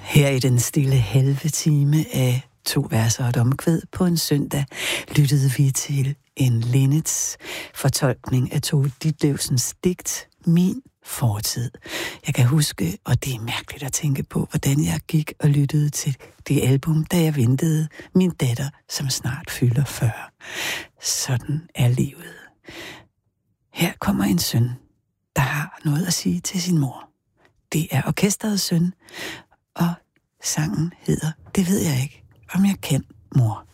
Her i den stille halve time af 2 verser og et omkvæd på en søndag lyttede vi til en Linnets fortolkning af Tove Ditlevsens digt Min fortid. Jeg kan huske, og det er mærkeligt at tænke på, hvordan jeg gik og lyttede til det album, da jeg ventede min datter, som snart fylder 40. Sådan er livet. Her kommer en søn, der har noget at sige til sin mor. Det er orkesterets søn, og sangen hedder Det ved jeg ikke, om jeg kan, mor.